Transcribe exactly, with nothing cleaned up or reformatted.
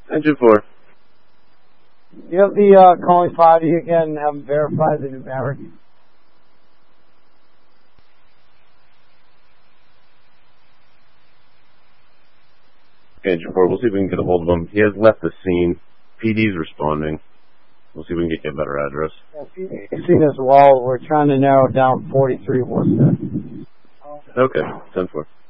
Engine four. You have the uh, calling five you again and have them verify the new Maverick. Engine four, we'll see if we can get a hold of him. He has left the scene. P D's responding. We'll see if we can get you a better address. Yeah, P D's seen as well. We're trying to narrow down forty-three Worcester. Okay, ten four.